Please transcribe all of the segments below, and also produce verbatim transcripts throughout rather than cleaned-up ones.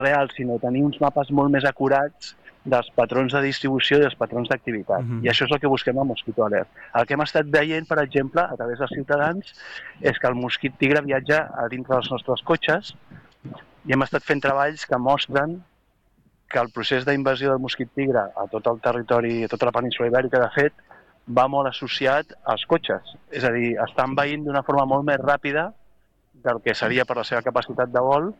real, sinó tenir uns mapes molt més acurats dels patrons de distribució i dels patrons d'activitat. Uh-huh. I això és el que busquem a Mosquito Alert. El que hem estat veient, per exemple, a través dels ciutadans, és que el mosquit tigre viatja a dintre dels nostres cotxes i hem estat fent treballs que mostren que el procés d'invasió del mosquit tigre a tot el territori, a tota la península ibèrica, de fet, va molt associat als cotxes. És a dir, està envaint d'una forma molt més ràpida del que seria per la seva capacitat de vol,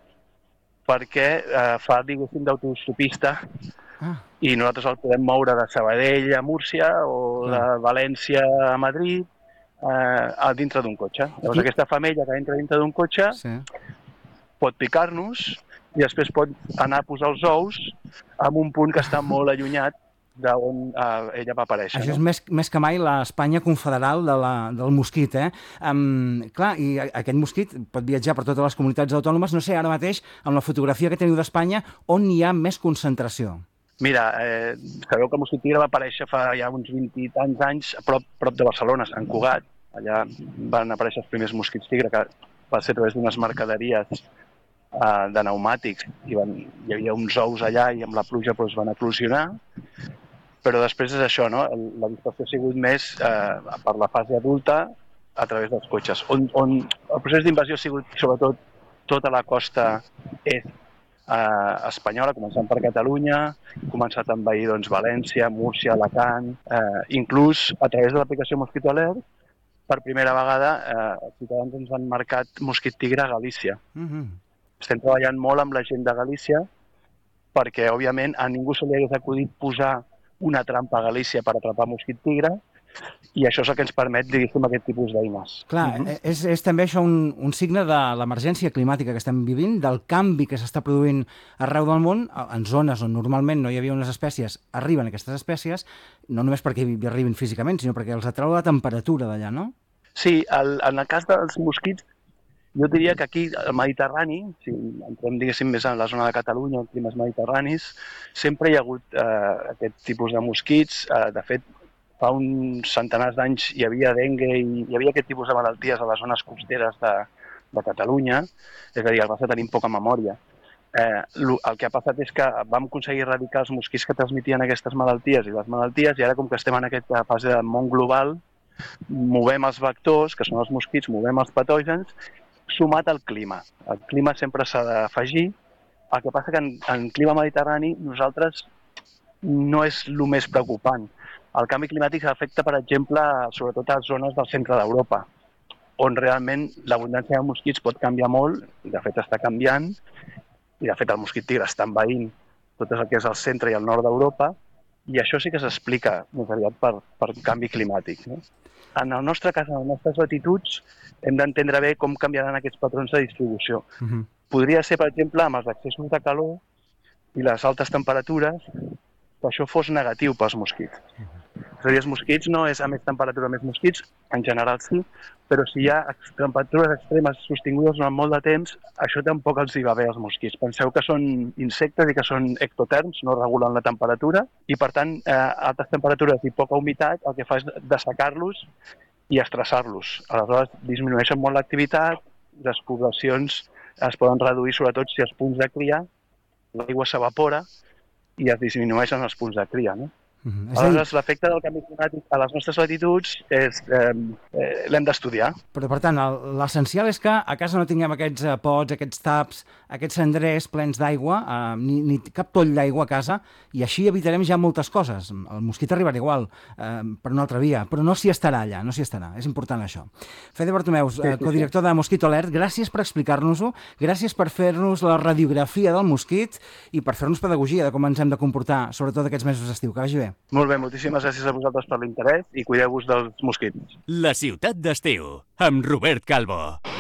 perquè eh, fa, diguéssim, d'autostopista ah. i nosaltres el podem moure de Sabadell a Múrcia o ah. de València a Madrid eh, a dintre d'un cotxe. Llavors, aquesta femella que entra dintre d'un cotxe sí. pot picar-nos i després pot anar a posar els ous en un punt que està molt allunyat d'on uh, ella va aparèixer. Això no? és més, més que mai l'Espanya confederal de la, del mosquit, eh? Um, clar, i aquest mosquit pot viatjar per totes les comunitats autònomes. No sé, ara mateix, amb la fotografia que teniu d'Espanya, on hi ha més concentració? Mira, eh, sabeu que el mosquit tigre va aparèixer fa ja uns vint i tants anys a prop, prop de Barcelona, a Sant Cugat. Allà van aparèixer els primers mosquits tigre, que va ser a través d'unes mercaderies uh, de pneumàtics. I van, hi havia uns ous allà i amb la pluja doncs, van eclosionar. Però després és això, no? La dispersió ha sigut més eh, per la fase adulta a través dels cotxes, on, on el procés d'invasió ha sigut sobretot tota la costa est eh, espanyola, començant per Catalunya, començat a envair doncs, València, Múrcia, Alacant, eh, inclús a través de l'aplicació Mosquito Alert, per primera vegada eh, els ciutadans ens han marcat mosquit tigre a Galícia. Mm-hmm. Estem treballant molt amb la gent de Galícia perquè, òbviament, a ningú se li hagués acudit posar una trampa a Galícia per atrapar mosquit tigre, i això és el que ens permet, diguéssim, aquest tipus d'eines. Clar, uh-huh. és, és també això un, un signe de l'emergència climàtica que estem vivint, del canvi que s'està produint arreu del món, en zones on normalment no hi havia unes espècies, arriben aquestes espècies, no només perquè hi arribin físicament, sinó perquè els atrau la temperatura d'allà, no? Sí, el, en el cas dels mosquits, jo diria que aquí, al Mediterrani, si entrem, diguéssim, més en la zona de Catalunya, en climes mediterranis, sempre hi ha hagut eh, aquest tipus de mosquits. Eh, de fet, fa uns centenars d'anys hi havia dengue i hi havia aquest tipus de malalties a les zones costeres de, de Catalunya, és a dir, el Barça tenim poca memòria. Eh, el que ha passat és que vam aconseguir erradicar els mosquits que transmetien aquestes malalties i les malalties, i ara, com que estem en aquesta fase de món global, movem els vectors, que són els mosquits, movem els patògens, sumat al clima. El clima sempre s'ha d'afegir. El que passa que en, en clima mediterrani nosaltres no és el més preocupant. El canvi climàtic afecta, per exemple, sobretot a zones del centre d'Europa, on realment l'abundància de mosquits pot canviar molt, i de fet està canviant, i de fet el mosquit tigre està envaint tot el que és el centre i el nord d'Europa, i això sí que s'explica més aviat per, per canvi climàtic. No? En el nostre cas, en les nostres latituds, hem d'entendre bé com canviaran aquests patrons de distribució. Uh-huh. Podria ser, per exemple, amb els excessos de calor i les altes temperatures, que això fos negatiu pels mosquits. Uh-huh. És a dir, els mosquits no és a més temperatura més mosquits, en general sí, però si hi ha temperatures extremes sostingudes durant molt de temps, això tampoc els hi va bé als mosquits. Penseu que són insectes i que són ectoterms, no regulen la temperatura, i per tant, eh, altes temperatures i poca humitat el que fa és dessecar-los i estressar-los. Aleshores, disminueixen molt l'activitat, les poblacions es poden reduir, sobretot si els punts de cria, l'aigua s'evapora i es disminueixen els punts de cria, no? Uh-huh. Aleshores, l'efecte del canvi climàtic a les nostres latituds és, eh, eh, l'hem d'estudiar. Però, per tant, l'essencial és que a casa no tinguem aquests eh, pots, aquests taps, aquests cendrers plens d'aigua, eh, ni, ni cap toll d'aigua a casa, i així evitarem ja moltes coses. El mosquit arribarà igual, eh, per una altra via, però no s'hi estarà allà, no s'hi estarà. És important això. Fede Bartomeus, sí, sí, eh, codirector de Mosquito Alert, gràcies per explicar-nos-ho, gràcies per fer-nos la radiografia del mosquit i per fer-nos pedagogia de com ens hem de comportar, sobretot aquests mesos d'estiu. Que vagi bé. Molt bé, moltíssimes gràcies a vosaltres per l'interès i cuideu-vos dels mosquits. La ciutat d'estiu, amb Robert Calvo.